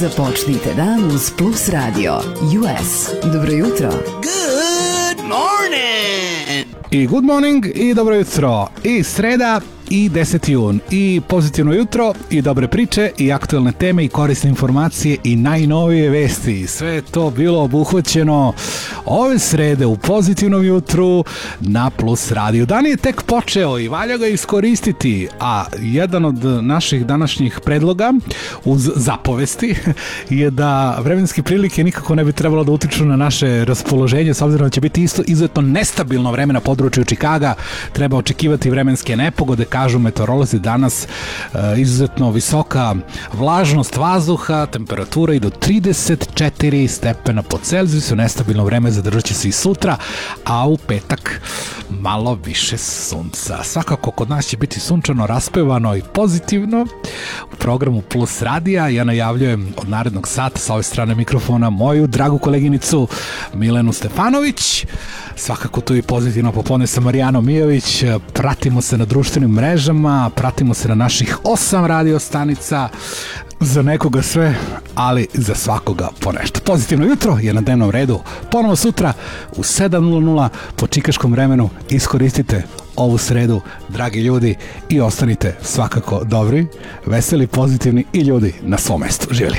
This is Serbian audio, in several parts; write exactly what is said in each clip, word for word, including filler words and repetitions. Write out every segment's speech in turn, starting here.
Započnite dan uz Plus Radio U S. Dobro jutro. Good morning. I good morning i dobro jutro. I sreda i deseti jun i pozitivno jutro i dobre priče i aktualne teme i korisne informacije i najnovije vesti. Sve je to bilo obuhvaćeno ove srede u pozitivnom jutru na Plus Radio. Dan je tek počeo i valja ga iskoristiti, a jedan od naših današnjih predloga uz zapovesti je da vremenske prilike nikako ne bi trebalo da utiču na naše raspoloženje, s obzirom da će biti isto izuzetno nestabilno vreme na području Čikaga. Treba očekivati vremenske nepogode, kažu meteorolozi danas, e, izuzetno visoka vlažnost vazduha, temperatura i do trideset četiri stepena po Celzijusu, nestabilno vreme zadržat će se i sutra, a u petak malo više sunca. Svakako kod nas će biti sunčano, raspevano i pozitivno. U programu Plus Radija ja najavljujem od narednog sata sa ove strane mikrofona moju dragu koleginicu Milenu Stefanović. Svakako tu i pozitivno popodne sa Marijanom Mijović. Pratimo se na društvenim mrežama, pratimo se na naših osam radio stanica. Za nekoga sve, ali za svakoga po nešto. Pozitivno jutro je na dnevnom redu. Ponovo sutra u sedam nula nula po čikaškom vremenu. Iskoristite ovu sredu, dragi ljudi, i ostanite svakako dobri, veseli, pozitivni i ljudi na svom mestu. Živjeli!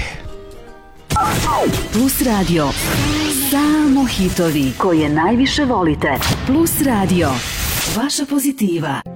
Plus Radio. Samo hitovi koje najviše volite. Plus Radio. Vaša pozitiva.